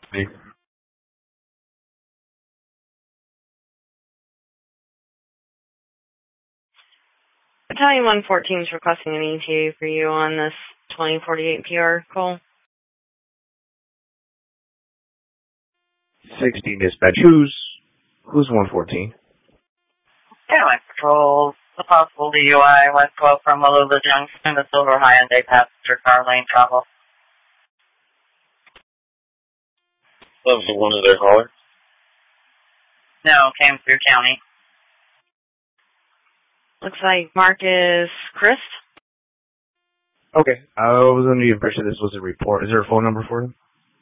Battalion 114 is requesting an ETA for you on this 2048 PR call. 16 dispatch. Who's 114? Airline Patrol, the possible DUI, West 12 from Malula Junction to Silver Hyundai passenger car lane travel. That was one of their callers? No, came through county. Looks like Marcus Christ. Okay. I was under the impression this was a report. Is there a phone number for him?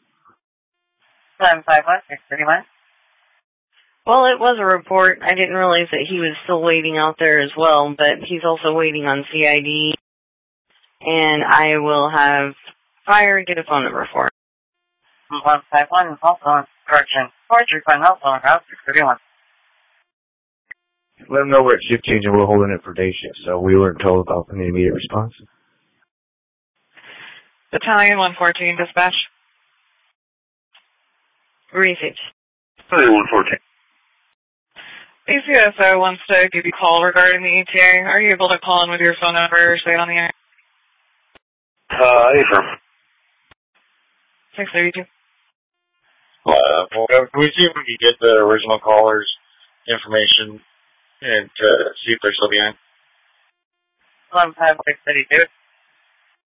751-631. Well, it was a report. I didn't realize that he was still waiting out there as well, but he's also waiting on CID. And I will have fire get a phone number for him. 151, also correction. 431, also on Route 631. Let him know we're at shift change and we're holding it for day shift, so we weren't told about an immediate response. Battalion 114, dispatch. Received. Battalion 114. ACSO wants to give you a call regarding the ETA. Are you able to call in with your phone number or say it on the air? Affirm. 632. Can we see if we can get the original caller's information and see if they're still behind? 15632.